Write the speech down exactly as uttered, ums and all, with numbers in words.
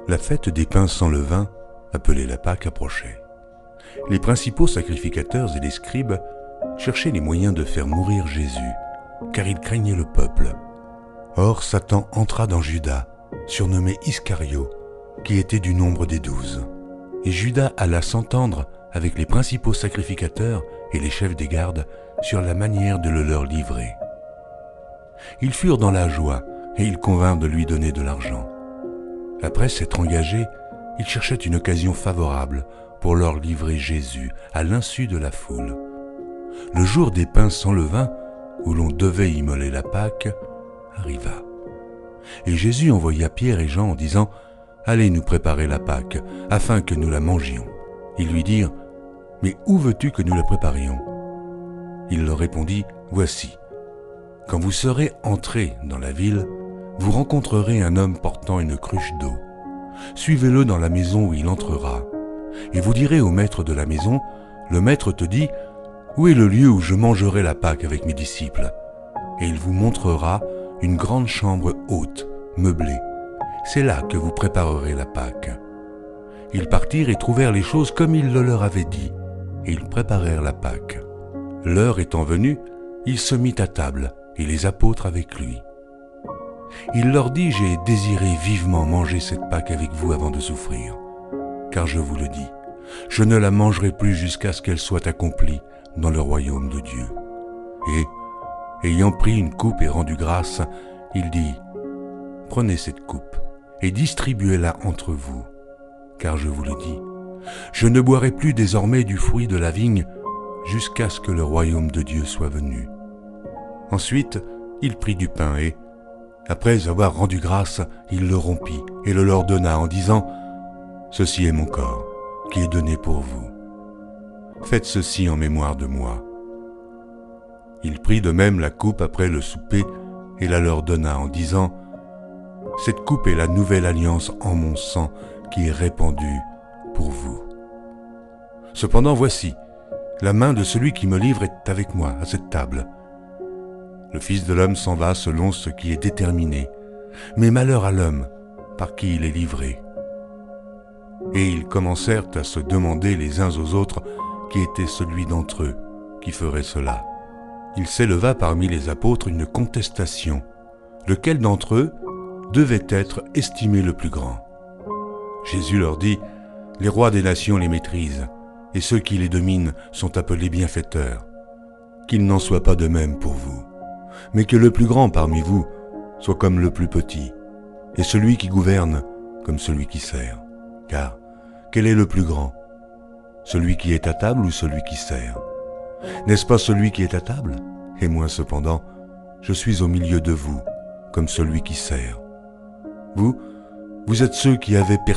La fête des pains sans levain, appelée la Pâque, approchait. Les principaux sacrificateurs et les scribes cherchaient les moyens de faire mourir Jésus, car ils craignaient le peuple. Or Satan entra dans Judas, surnommé Iscario, qui était du nombre des douze. Et Judas alla s'entendre avec les principaux sacrificateurs et les chefs des gardes sur la manière de le leur livrer. Ils furent dans la joie et ils convinrent de lui donner de l'argent. Après s'être engagés, ils cherchaient une occasion favorable pour leur livrer Jésus à l'insu de la foule. Le jour des pains sans levain, où l'on devait immoler la Pâque, arriva. Et Jésus envoya Pierre et Jean en disant « Allez nous préparer la Pâque, afin que nous la mangions. » Ils lui dirent « Mais où veux-tu que nous la préparions ?» Il leur répondit « Voici, quand vous serez entrés dans la ville, vous rencontrerez un homme portant une cruche d'eau. Suivez-le dans la maison où il entrera. Et vous direz au maître de la maison, le maître te dit, où est le lieu où je mangerai la Pâque avec mes disciples? Et il vous montrera une grande chambre haute, meublée. C'est là que vous préparerez la Pâque. Ils partirent et trouvèrent les choses comme il le leur avait dit, et ils préparèrent la Pâque. L'heure étant venue, il se mit à table, et les apôtres avec lui. Il leur dit, j'ai désiré vivement manger cette Pâque avec vous avant de souffrir. Car je vous le dis, je ne la mangerai plus jusqu'à ce qu'elle soit accomplie dans le royaume de Dieu. Et, ayant pris une coupe et rendu grâce, il dit, prenez cette coupe et distribuez-la entre vous. Car je vous le dis, je ne boirai plus désormais du fruit de la vigne jusqu'à ce que le royaume de Dieu soit venu. Ensuite, il prit du pain et, après avoir rendu grâce, il le rompit et le leur donna en disant « Ceci est mon corps, qui est donné pour vous. Faites ceci en mémoire de moi. » Il prit de même la coupe après le souper et la leur donna en disant « Cette coupe est la nouvelle alliance en mon sang qui est répandue pour vous. Cependant voici, la main de celui qui me livre est avec moi à cette table. Le Fils de l'homme s'en va selon ce qui est déterminé, mais malheur à l'homme par qui il est livré. » Et ils commencèrent à se demander les uns aux autres qui était celui d'entre eux qui ferait cela. Il s'éleva parmi les apôtres une contestation, lequel d'entre eux devait être estimé le plus grand. Jésus leur dit, « Les rois des nations les maîtrisent, et ceux qui les dominent sont appelés bienfaiteurs. Qu'il n'en soit pas de même pour vous, mais que le plus grand parmi vous soit comme le plus petit, et celui qui gouverne comme celui qui sert. Car quel est le plus grand? Celui qui est à table ou celui qui sert? N'est-ce pas celui qui est à table? Et moi cependant, je suis au milieu de vous, comme celui qui sert. Vous, vous êtes ceux qui avez